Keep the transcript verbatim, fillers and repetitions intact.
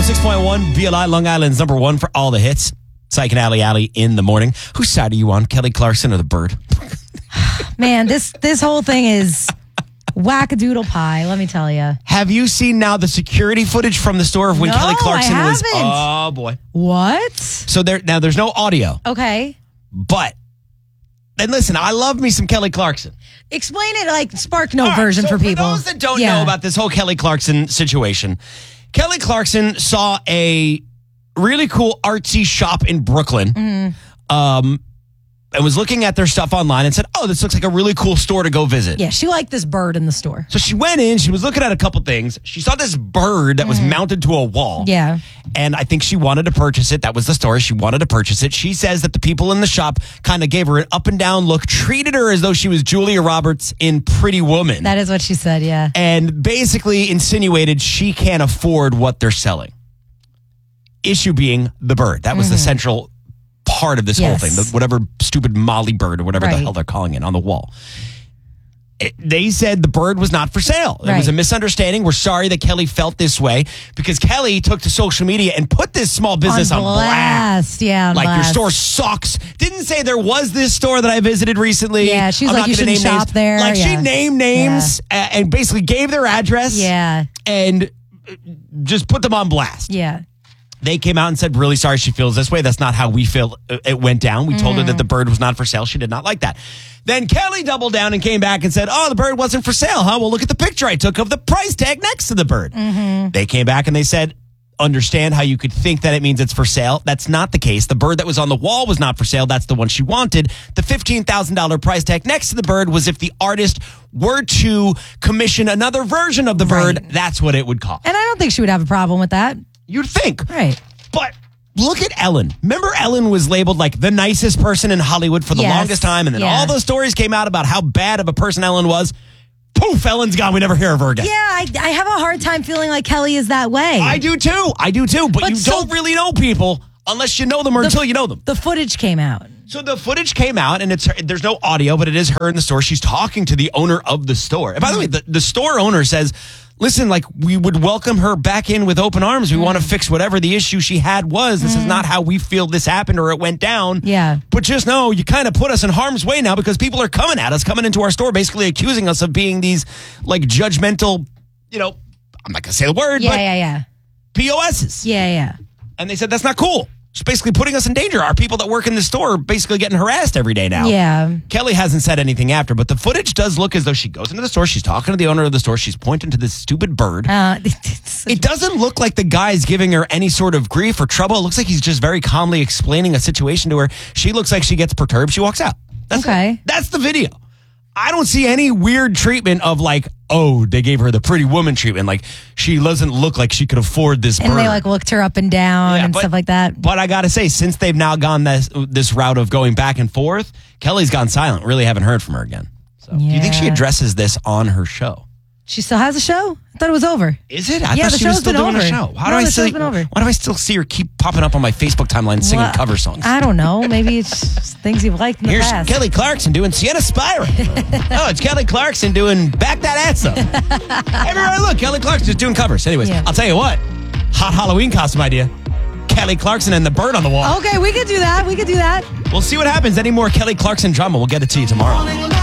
six point one, B L I, Long Island's number one for all the hits. Psych and Alley Alley in the morning. Whose side are you on, Kelly Clarkson or the bird? Man, this this whole thing is wackadoodle pie, let me tell you. Have you seen now the security footage from the store of when No, Kelly Clarkson I was... haven't. Oh, boy. What? So there now there's no audio, Okay. but... And listen, I love me some Kelly Clarkson. Explain it like Spark Note All right, version so for people. For those that don't Yeah. know about this whole Kelly Clarkson situation, Kelly Clarkson saw a really cool artsy shop in Brooklyn. Mm-hmm. Um, and was looking at their stuff online and said, oh, this looks like a really cool store to go visit. Yeah, she liked this bird in the store. So she went in, she was looking at a couple things. She saw this bird that was mounted to a wall. Yeah. And I think she wanted to purchase it. That was the story. She wanted to purchase it. She says that the people in the shop kind of gave her an up and down look, treated her as though she was Julia Roberts in Pretty Woman. That is what she said, yeah. And basically insinuated she can't afford what they're selling. Issue being the bird. That was the central part of this Yes. whole thing. The, whatever stupid Molly bird or whatever the Right. hell they're calling it on the wall. It- they said the bird was not for sale. It was Right. a misunderstanding. We're sorry that Kelly felt this way because Kelly took to social media and put this small business on, on blast. blast. Yeah, on Like, your blast. store sucks. Didn't say there was this store that I visited recently. Yeah, she was I'm like, not you gonna shouldn't name shop names. there. Like, she Yeah. named names a- and basically gave their address. Yeah, And just put them on blast. yeah. They came out and said, really sorry she feels this way. That's not how we feel it went down. We told her that the bird was not for sale. She did not like that. Then Kelly doubled down and came back and said, oh, the bird wasn't for sale, huh? Well, look at the picture I took of the price tag next to the bird. They came back and they said, understand how you could think that it means it's for sale. That's not the case. The bird that was on the wall was not for sale. That's the one she wanted. The fifteen thousand dollars price tag next to the bird was if the artist were to commission another version of the bird, Right. that's what it would cost. And I don't think she would have a problem with that. You'd think. Right. But look at Ellen. Remember Ellen was labeled like the nicest person in Hollywood for the Yes. longest time. And then Yeah. all those stories came out about how bad of a person Ellen was. Poof, Ellen's gone. We never hear of her again. Yeah, I, I have a hard time feeling like Kelly is that way. I do too. I do too. But, But you so- don't really know people unless you know them or until you know them. The footage came out. So the footage came out, and it's her, there's no audio, but it is her in the store. She's talking to the owner of the store. And by the way, the, the store owner says, listen, like, we would welcome her back in with open arms. We want to fix whatever the issue she had was. This is not how we feel this happened or it went down. Yeah. But just know you kind of put us in harm's way now because people are coming at us, coming into our store, basically accusing us of being these, like, judgmental, you know, I'm not going to say the word, Yeah, but yeah, yeah. P O Ss. Yeah, yeah. And they said, that's not cool. It's basically putting us in danger. Our people that work in the store are basically getting harassed every day now. Yeah. Kelly hasn't said anything after, but the footage does look as though she goes into the store. She's talking to the owner of the store. She's pointing to this stupid bird. Uh, It doesn't look like the guy's giving her any sort of grief or trouble. It looks like he's just very calmly explaining a situation to her. She looks like she gets perturbed. She walks out. That's Okay. it. That's the video. I don't see any weird treatment of like, oh, they gave her the Pretty Woman treatment. Like, she doesn't look like she could afford this and bird. they like looked her up and down Yeah, and but- stuff like that. But I got to say, since they've now gone this this route of going back and forth, Kelly's gone silent. Really haven't heard from her again. So, do you think she Yeah. addresses this on her show? She still has a show? I thought it was over. Is it? I Yeah, thought the she was show's still been doing over. a show. How No, do I the still? show's been over. Why do I still see her keep popping up on my Facebook timeline singing Well, cover songs? I don't know. Maybe it's just things you've liked in the Here's past. Kelly Clarkson doing Sienna Spira. Oh, it's Kelly Clarkson doing Back That Ass Up. Everywhere I look, Kelly Clarkson's doing covers. Anyways, Yeah. I'll tell you what. Hot Halloween costume idea. Kelly Clarkson and the bird on the wall. Okay, we could do that. We could do that. We'll see what happens. Any more Kelly Clarkson drama, we'll get it to you tomorrow.